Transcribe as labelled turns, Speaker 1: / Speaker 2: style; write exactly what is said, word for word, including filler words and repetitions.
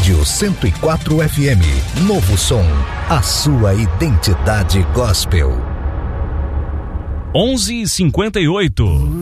Speaker 1: Rádio cento e quatro F M, Novo Som, a sua identidade gospel.
Speaker 2: onze e cinquenta e oito.